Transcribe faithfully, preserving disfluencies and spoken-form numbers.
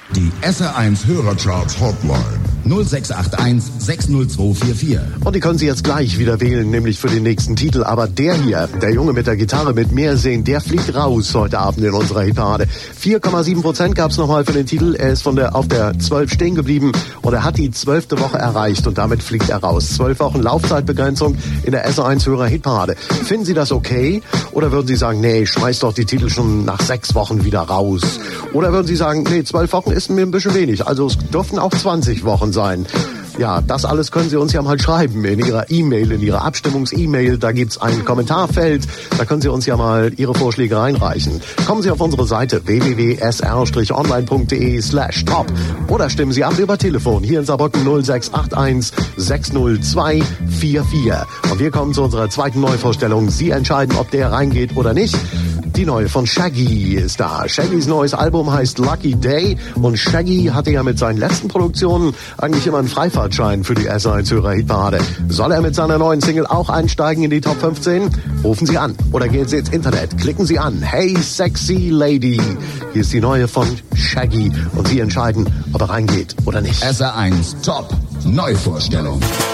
Die S R eins Hörercharts Hotline null sechs acht eins sechs null zwei vier vier. Und die können Sie jetzt gleich wieder wählen, nämlich für den nächsten Titel. Aber der hier, der Junge mit der Gitarre mit mehr sehen, der fliegt raus heute Abend in unserer Hitparade. vier Komma sieben Prozent gab es nochmal für den Titel. Er ist von der auf der zwölf stehen geblieben und er hat die zwölfte Woche erreicht und damit fliegt er raus. zwölf Wochen Laufzeitbegrenzung in der S R eins Hörer Hitparade. Finden Sie das okay? Oder würden Sie sagen, nee, schmeiß doch die Titel schon nach sechs Wochen wieder raus? Oder würden Sie sagen, nee, zwölf Wochen ist mir ein bisschen wenig. Also es dürften auch zwanzig Wochen sein. Ja, das alles können Sie uns ja mal schreiben in Ihrer E-Mail, in Ihrer Abstimmungs-E-Mail. Da gibt's ein Kommentarfeld. Da können Sie uns ja mal Ihre Vorschläge reinreichen. Kommen Sie auf unsere Seite w w w punkt s r online punkt d e slash top oder stimmen Sie ab über Telefon hier in Saarbrücken null sechs acht eins sechs null zwei vier vier. Und wir kommen zu unserer zweiten Neuvorstellung. Sie entscheiden, ob der reingeht oder nicht. Die neue von Shaggy ist da. Shaggys neues Album heißt Lucky Day und Shaggy hatte ja mit seinen letzten Produktionen eigentlich immer einen Freifahrtschein für die S R eins Hörer Hitparade. Soll er mit seiner neuen Single auch einsteigen in die Top fünfzehn? Rufen Sie an oder gehen Sie ins Internet, klicken Sie an. Hey Sexy Lady. Hier ist die neue von Shaggy und Sie entscheiden, ob er reingeht oder nicht. S R eins Top Neuvorstellung.